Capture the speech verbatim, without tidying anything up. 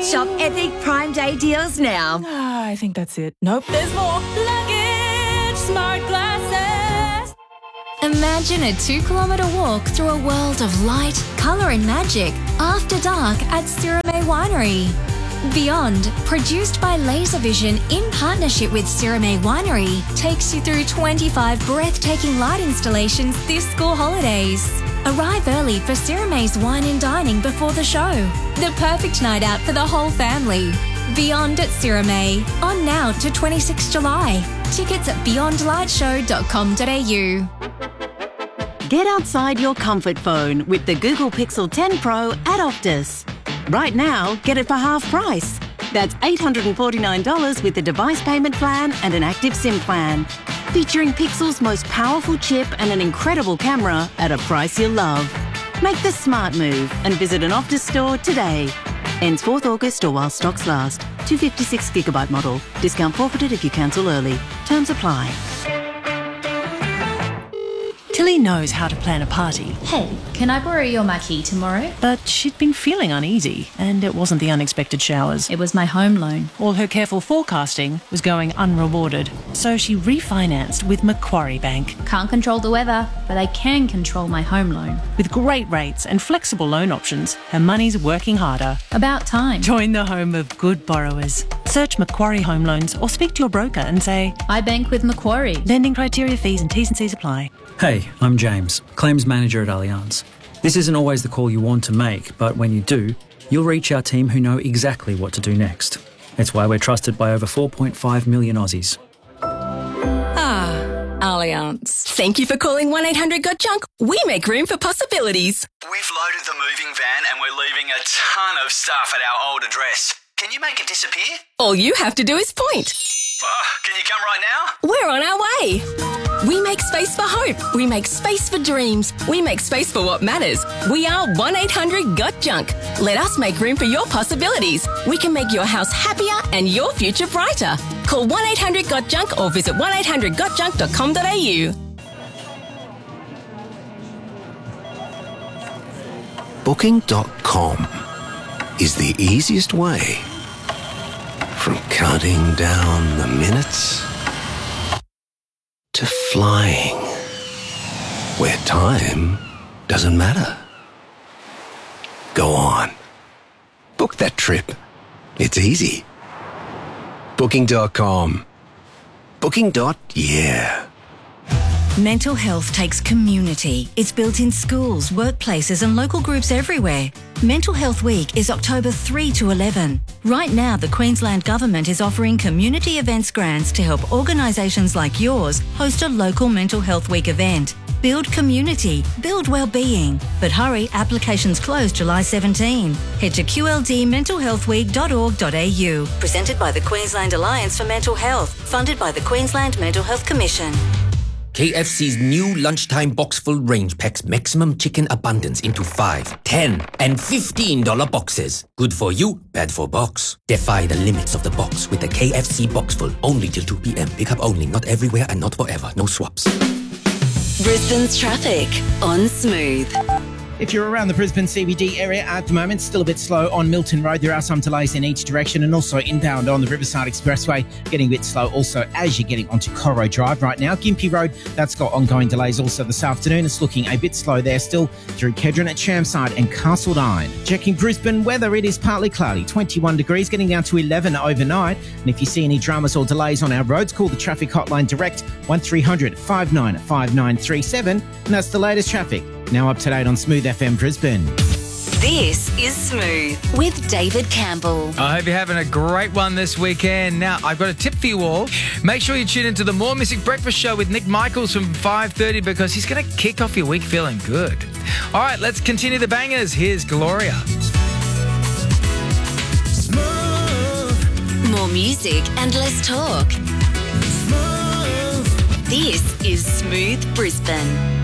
Shop epic Prime Day deals now. Ah, I think that's it. Nope, there's more. Luggage Smart Glasses. Imagine a two-kilometre walk through a world of light, colour and magic after dark at Sirame Winery. Beyond, produced by Laservision in partnership with Sirame Winery, takes you through twenty-five breathtaking light installations this school holidays. Arrive early for Sirame's wine and dining before the show. The perfect night out for the whole family. Beyond at Sirame, on now to twenty-sixth of July. Tickets at beyond light show dot com dot a u. Get outside your comfort phone with the Google Pixel ten Pro at Optus. Right now, get it for half price. That's eight hundred forty-nine dollars with the device payment plan and an active SIM plan. Featuring Pixel's most powerful chip and an incredible camera at a price you'll love. Make the smart move and visit an Optus store today. Ends fourth of August or while stocks last. two hundred fifty-six gigabyte model. Discount forfeited if you cancel early. Terms apply. Tilly knows how to plan a party. Hey, can I borrow your marquee tomorrow? But she'd been feeling uneasy, and it wasn't the unexpected showers. It was my home loan. All her careful forecasting was going unrewarded, so she refinanced with Macquarie Bank. Can't control the weather, but I can control my home loan. With great rates and flexible loan options, her money's working harder. About time. Join the home of good borrowers. Search Macquarie Home Loans or speak to your broker and say, I bank with Macquarie. Lending criteria, fees and T's and C's apply. Hey, I'm James, Claims Manager at Allianz. This isn't always the call you want to make, but when you do, you'll reach our team who know exactly what to do next. It's why we're trusted by over four point five million Aussies. Ah, Allianz. Thank you for calling one eight hundred got junk. We make room for possibilities. We've loaded the moving van and we're leaving a ton of stuff at our old address. Can you make it disappear? All you have to do is point. Oh, can you come right now? We're on our way. We make space for hope. We make space for dreams. We make space for what matters. We are one eight hundred got junk. Let us make room for your possibilities. We can make your house happier and your future brighter. Call one eight hundred got junk or visit one eight hundred got junk dot com dot a u. Booking dot com is the easiest way from counting down the minutes to flying, where time doesn't matter. Go on. Book that trip. It's easy. Booking dot com. Booking. Yeah. Mental health takes community. It's built in schools, workplaces and local groups everywhere. Mental Health Week is October third to eleven. Right now, the Queensland Government is offering community events grants to help organisations like yours host a local Mental Health Week event. Build community, build well-being. But hurry, applications close July seventeenth. Head to q l d mental health week dot org dot a u. Presented by the Queensland Alliance for Mental Health. Funded by the Queensland Mental Health Commission. K F C's new lunchtime box full range packs maximum chicken abundance into five, ten, and fifteen dollar boxes. Good for you, bad for box. Defy the limits of the box with the K F C box full only till two p.m. Pick up only, not everywhere and not forever. No swaps. Brisbane's traffic on Smooth. If you're around the Brisbane C B D area at the moment, still a bit slow on Milton Road. There are some delays in each direction, and also inbound on the Riverside Expressway, getting a bit slow also as you're getting onto Corro Drive right now. Gympie Road, that's got ongoing delays also this afternoon. It's looking a bit slow there still through Kedron at Chermside and Castledine. Checking Brisbane weather, it is partly cloudy, twenty-one degrees, getting down to eleven overnight. And if you see any dramas or delays on our roads, call the traffic hotline direct, one three hundred five nine five nine three seven. And that's the latest traffic. Now up to date on Smooth F M Brisbane. This is Smooth with David Campbell. I hope you're having a great one this weekend. Now, I've got a tip for you all. Make sure you tune into the More Music Breakfast Show with Nick Michaels from five thirty because he's going to kick off your week feeling good. All right, let's continue the bangers. Here's Gloria. Smooth. More music and less talk. Smooth. This is Smooth Brisbane.